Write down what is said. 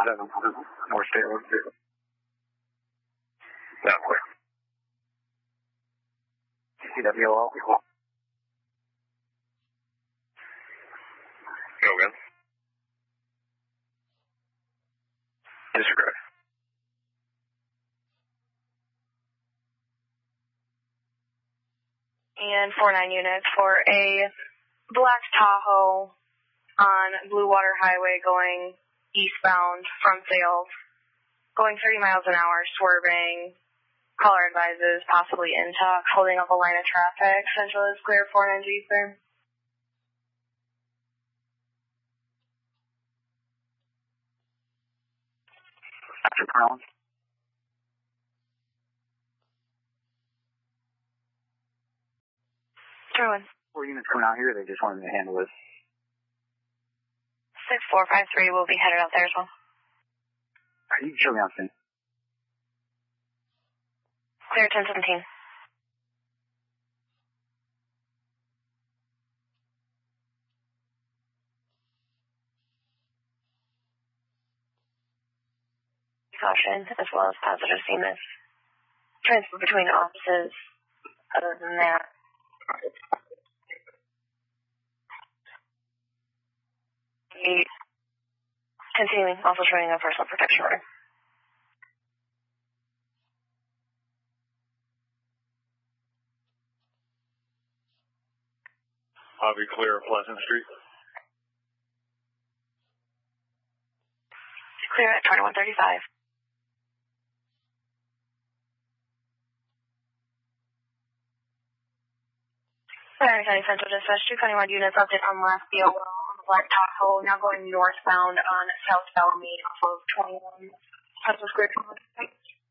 North State Road. That way. CWO. Go again. Disregard. And 49 units for a black Tahoe on Blue Water Highway going eastbound from Sales, going 30 miles an hour, swerving. Caller advises possibly intox, holding up a line of traffic. Central is clear, 49 Eastern. After Crown. 4 units coming out here, they just wanted to handle this. 6453 will be headed out there as well. You can show me out soon. Clear 1017. Caution, as well as positive CMIS. Transfer between offices. Other than that, continuing, also showing a personal protection order. I'll be clear of Pleasant Street. Clear at 2135. Marion County Central Dispatch, 2 countywide units update on last DOL on the Black Tahoe, now going northbound on South Bellamy off of 21 Central Square.